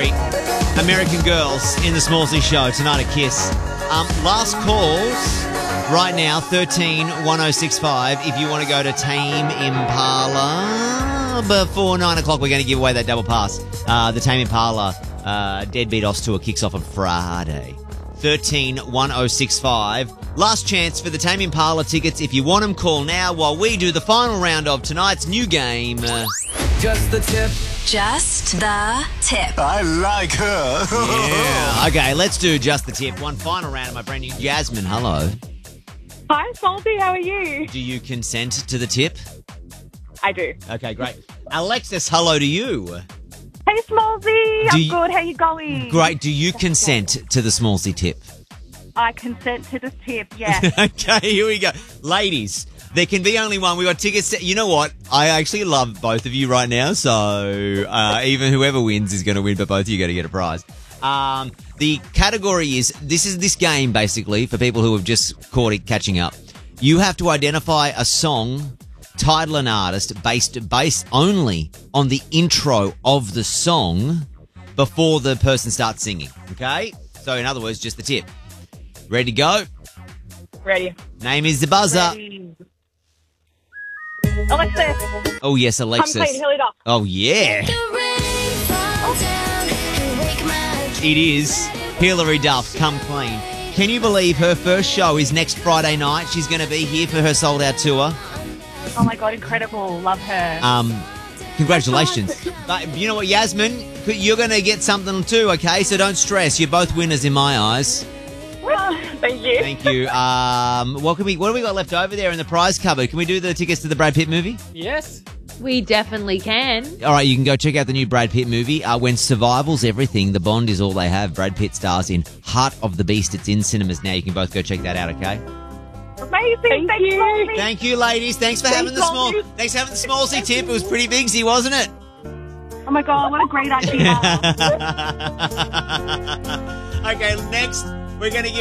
Carey, American Girls in the Smallsy Show tonight at Kiss. Last calls right now, 13-1065. If you want to go to Tame Impala before 9 o'clock, we're going to give away that double pass. The Tame Impala Deadbeat Oz Tour kicks off on Friday. 13-1065. Last chance for the Tame Impala tickets. If you want them, call now while we do the final round of tonight's new game. Just the tip. Just the tip. I like her. Yeah. Okay, let's do just the tip. One final round of my brand new Jasmine. Hello. Hi, Salty. How are you? Do you consent to the tip? I do. Okay, great. Alexis, hello to you. Hey, Smallsy. Do I'm you- good. How you going? Great. Do you consent to the Smallsy tip? I consent to the tip, yes. Okay, here we go. Ladies, there can be only one. We got tickets. You know what? I actually love both of you right now, so even whoever wins is going to win, but both of you got to get a prize. The category is this game, basically, for people who have just caught it catching up. You have to identify a song, title and artist based only on the intro of the song before the person starts singing, okay? So, in other words, just the tip. Ready to go? Ready. Name is the buzzer. Ready. Alexis. Oh, yes, Alexis. Come clean, Hilly Duff. Oh, yeah. It is Hilary Duff, Come Clean. Can you believe her first show is next Friday night? She's going to be here for her sold-out tour. Oh, my God, incredible. Love her. Congratulations. But you know what, Yasmin? You're going to get something too, okay? So don't stress. You're both winners in my eyes. Thank you. Thank you. What have we got left over there in the prize cupboard? Can we do the tickets to the Brad Pitt movie? Yes. We definitely can. All right, you can go check out the new Brad Pitt movie. When survival's everything, the Bond is all they have. Brad Pitt stars in Heart of the Beast. It's in cinemas now. You can both go check that out, okay? Amazing. Thank you. Smallsy. Thank you, ladies. Thanks for having the Smallsy tip. It was pretty bigsy, wasn't it? Oh, my God, what a great idea. Okay, next we're going to give